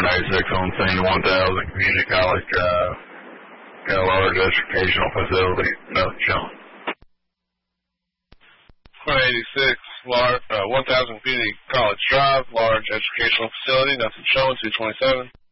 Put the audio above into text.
186 on scene, 1000 Community College Drive. Got a large educational facility, nothing shown. 186, 1000 Community College Drive, large educational facility, nothing shown, 227.